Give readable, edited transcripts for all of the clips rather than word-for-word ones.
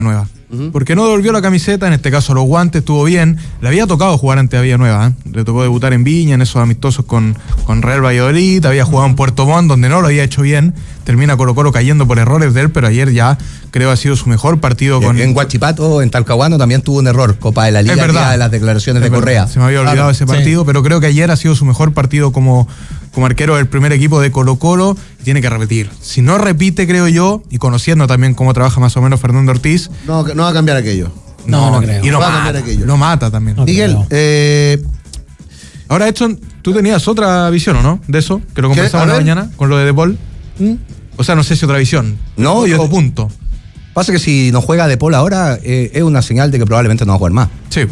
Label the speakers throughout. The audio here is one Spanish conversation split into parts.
Speaker 1: Nueva. Porque no devolvió la camiseta, en este caso los guantes, estuvo bien. Le había tocado jugar ante Villanueva, ¿eh? Le tocó debutar en Viña, en esos amistosos con Real Valladolid, había jugado en Puerto Montt, donde no lo había hecho bien. Termina Colo-Colo cayendo por errores de él, pero ayer ya creo ha sido su mejor partido con...
Speaker 2: En Huachipato, en Talcahuano, también tuvo un error, Copa de la Liga, de las declaraciones de Correa.
Speaker 1: Se me había olvidado ese partido, pero creo que ayer ha sido su mejor partido como arquero del primer equipo de Colo-Colo, y tiene que repetir. Si no repite, creo yo, y conociendo también cómo trabaja más o menos Fernando Ortiz...
Speaker 3: No va a cambiar aquello.
Speaker 1: No creo. Y lo mata también.
Speaker 3: No, Miguel,
Speaker 1: ahora, Edson, tú tenías otra visión, ¿o no? De eso, que lo conversamos la mañana, con lo de De Paul. O sea, no sé si otra visión.
Speaker 2: No,
Speaker 1: yo... punto.
Speaker 2: Pasa que si no juega De Paul ahora, es una señal de que probablemente no va a jugar más.
Speaker 1: Sí.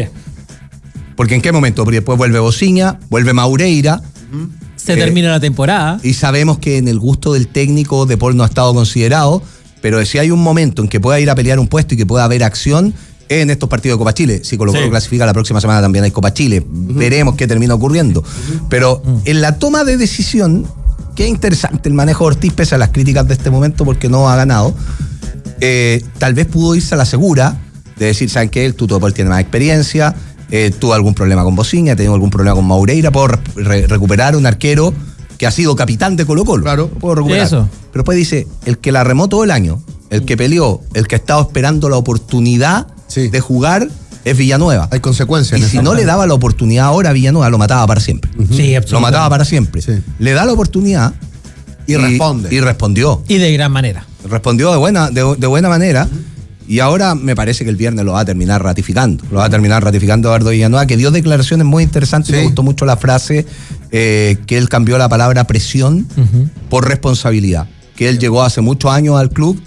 Speaker 2: Porque ¿en qué momento? Porque después vuelve Bociña, vuelve Maureira.
Speaker 4: Se termina la temporada.
Speaker 2: Y sabemos que en el gusto del técnico De Paul no ha estado considerado, pero si hay un momento en que pueda ir a pelear un puesto y que pueda haber acción, en estos partidos de Copa Chile. Si Colo-Colo clasifica, la próxima semana también hay Copa Chile. Veremos qué termina ocurriendo. Pero en la toma de decisión, qué interesante el manejo de Ortiz, pese a las críticas de este momento porque no ha ganado. Tal vez pudo irse a la segura de decir, ¿saben qué? El Tuto De Paul tiene más experiencia, tuvo algún problema con Bociña, tengo algún problema con Maureira, puedo recuperar un arquero que ha sido capitán de Colo-Colo.
Speaker 3: Claro,
Speaker 2: puedo recuperar.
Speaker 4: Eso.
Speaker 2: Pero después dice, el que la remó todo el año, el que peleó, el que ha estado esperando la oportunidad de jugar es Villanueva.
Speaker 3: Hay consecuencias.
Speaker 2: Y si no le daba la oportunidad ahora a Villanueva, lo mataba para siempre.
Speaker 4: Sí,
Speaker 2: lo mataba para siempre.
Speaker 3: Sí.
Speaker 2: Le da la oportunidad
Speaker 3: y responde.
Speaker 2: Y respondió.
Speaker 4: Y de gran manera.
Speaker 2: Respondió de buena manera. Y ahora me parece que el viernes lo va a terminar ratificando. Lo va a terminar ratificando Eduardo Villanueva, que dio declaraciones muy interesantes. Sí. Me gustó mucho la frase que él cambió la palabra presión por responsabilidad. Que él llegó hace muchos años al club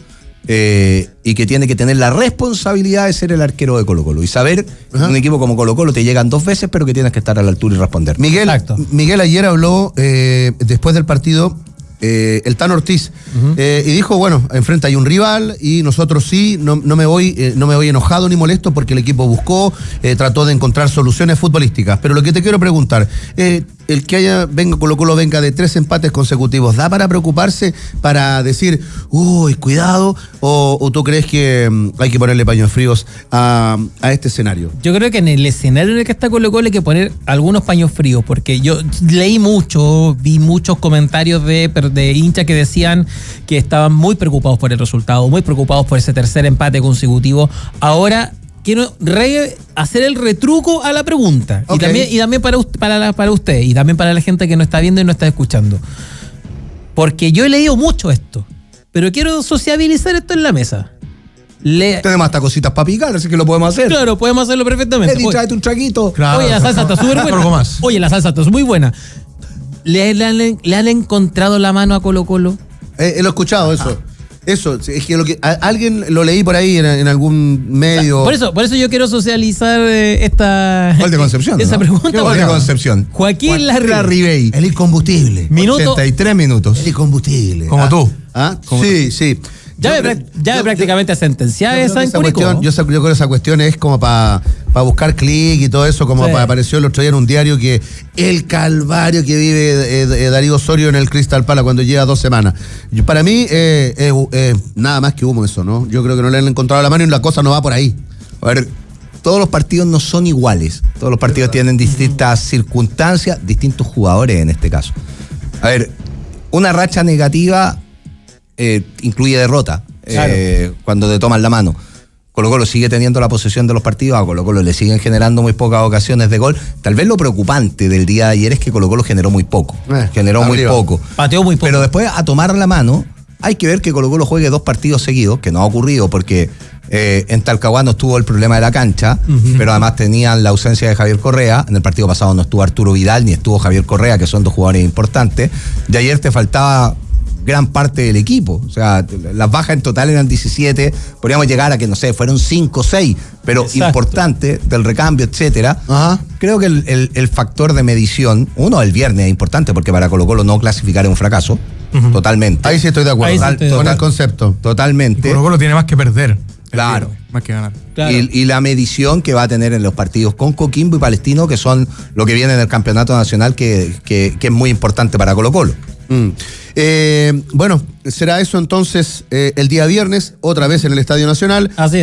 Speaker 2: y que tiene que tener la responsabilidad de ser el arquero de Colo-Colo. Y saber que un equipo como Colo-Colo te llegan 2 veces, pero que tienes que estar a la altura y responder.
Speaker 3: Miguel ayer habló después del partido. El Tano Ortiz y dijo, bueno, enfrente hay un rival y nosotros sí, no me voy enojado ni molesto porque el equipo buscó, trató de encontrar soluciones futbolísticas, pero lo que te quiero preguntar, el que Colo-Colo venga de 3 empates consecutivos, ¿da para preocuparse, para decir, uy, cuidado, o tú crees que hay que ponerle paños fríos a este escenario?
Speaker 4: Yo creo que en el escenario en el que está Colo-Colo hay que poner algunos paños fríos, porque yo leí mucho, vi muchos comentarios de hinchas que decían que estaban muy preocupados por el resultado, muy preocupados por ese tercer empate consecutivo. Ahora quiero hacer el retruco a la pregunta. Okay. Y también para usted y también para la gente que no está viendo y no está escuchando. Porque yo he leído mucho esto, pero quiero sociabilizar esto en la mesa.
Speaker 2: Tenemos hasta cositas para picar, así que lo podemos hacer.
Speaker 4: Claro, podemos hacerlo perfectamente.
Speaker 2: Eddie, tráete un traguito.
Speaker 4: Claro. Oye, la salsa está súper buena. Oye, la salsa está muy buena. ¿Le han encontrado la mano a Colo-Colo?
Speaker 3: Lo he escuchado, eso. Eso, es que alguien lo leí por ahí en algún medio.
Speaker 4: Por eso yo quiero socializar esta.
Speaker 2: Gol de Concepción.
Speaker 4: Esa pregunta.
Speaker 2: Gol de Concepción.
Speaker 4: Joaquín Larribey.
Speaker 3: El incombustible.
Speaker 2: 83 minutos.
Speaker 3: El incombustible.
Speaker 1: Como tú.
Speaker 3: Sí.
Speaker 4: Ya prácticamente sentenciada esa en Curicó.
Speaker 3: Yo creo que esa cuestión es como para buscar clic y todo eso, como apareció el otro día en un diario que el calvario que vive Darío Osorio en el Crystal Palace cuando lleva 2 semanas. Para mí nada más que humo eso, ¿no? Yo creo que no le han encontrado la mano y la cosa no va por ahí.
Speaker 2: A ver, todos los partidos no son iguales. Todos los partidos tienen distintas circunstancias, distintos jugadores en este caso. A ver, una racha negativa incluye derrota, cuando te toman la mano. Colo-Colo sigue teniendo la posesión de los partidos, a Colo-Colo le siguen generando muy pocas ocasiones de gol. Tal vez lo preocupante del día de ayer es que Colo-Colo generó muy poco.
Speaker 4: Pateó muy poco.
Speaker 2: Pero después, a tomar la mano, hay que ver que Colo-Colo juegue 2 partidos seguidos, que no ha ocurrido porque en Talcahuano estuvo el problema de la cancha, pero además tenían la ausencia de Javier Correa. En el partido pasado no estuvo Arturo Vidal ni estuvo Javier Correa, que son 2 jugadores importantes. De ayer te faltaba gran parte del equipo, o sea, las bajas en total eran 17, podríamos llegar a que, no sé, fueron 5 o 6, pero importante, del recambio, etcétera. Creo que el factor de medición, el viernes es importante, porque para Colo-Colo no clasificar es un fracaso, totalmente.
Speaker 3: Ahí sí estoy de acuerdo, con el concepto.
Speaker 2: Totalmente.
Speaker 1: Colo-Colo tiene más que perder.
Speaker 2: Claro.
Speaker 1: Más que ganar.
Speaker 4: Claro.
Speaker 2: Y la medición que va a tener en los partidos con Coquimbo y Palestino, que son lo que viene en el campeonato nacional, que es muy importante para Colo-Colo.
Speaker 3: Bueno, será eso entonces el día viernes, otra vez en el Estadio Nacional.
Speaker 4: Así es.